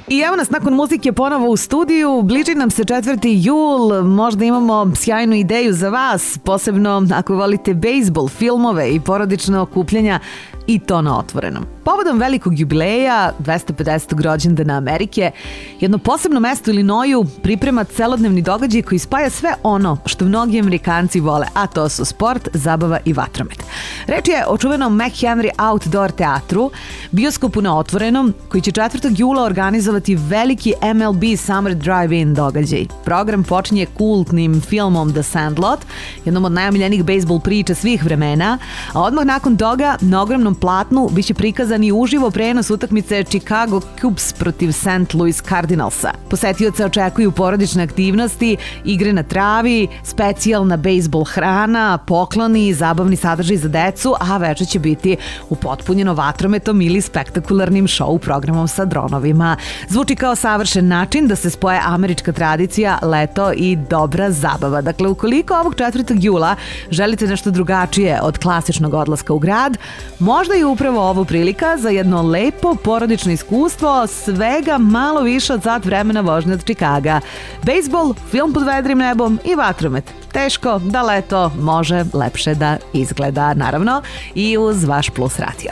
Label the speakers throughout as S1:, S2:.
S1: I evo nas nakon muzike ponovo u studiju, bliži nam se 4. jul, možda imamo sjajnu ideju za vas, posebno ako volite bejsbol, filmove i porodične okupljanja i to na otvorenom. Povodom velikog jubileja, 250. rođendana Amerike, jedno posebno mesto u Illinoisu priprema celodnevni događaj koji spaja sve ono što mnogi Amerikanci vole, a to su sport, zabava i vatromet. Reč je o čuvenom McHenry Outdoor teatru, bioskopu na otvorenom, koji će 4. jula organizovati veliki MLB Summer Drive-In događaj. Program počinje kultnim filmom The Sandlot, jednom od najomiljenijih bejsbol priča svih vremena, a odmah nakon toga na ogromnom platnu biće prikazan i uživo prenos utakmice Chicago Cubs protiv St. Louis Cardinalsa. Posetioce očekuju porodične aktivnosti, igre na travi, specijalna bejsbol hrana, pokloni i zabavni sadržaj za decu, a večer će biti upotpunjeno vatrometom ili spektakularnim show programom sa dronovima. Zvuči kao savršen način da se spoje američka tradicija, leto i dobra zabava. Dakle, ukoliko ovog 4. jula želite nešto drugačije od klasičnog odlaska u grad, možda je upravo ovo prilika za jedno lepo porodično iskustvo, svega malo više od sat vremena vožnje od Čikaga. Bejsbol, film pod vedrim nebom i vatromet. Teško da leto može lepše da izgleda, naravno, i uz vaš Plus radio.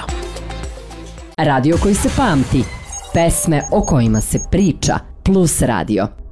S2: Radio koji se pamti, pesme o kojima se priča, Plus radio.